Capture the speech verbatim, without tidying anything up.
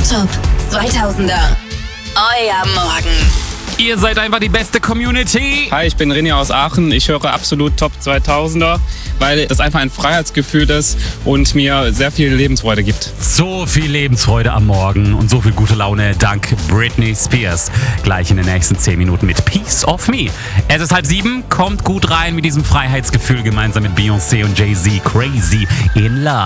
Top zweitausender. Euer Morgen. Ihr seid einfach die beste Community. Hi, ich bin René aus Aachen. Ich höre absolut Top zweitausender, weil das einfach ein Freiheitsgefühl ist und mir sehr viel Lebensfreude gibt. So viel Lebensfreude am Morgen und so viel gute Laune dank Britney Spears. Gleich in den nächsten zehn Minuten mit Piece of Me. Es ist halb sieben, kommt gut rein mit diesem Freiheitsgefühl gemeinsam mit Beyoncé und Jay-Z. Crazy in Love.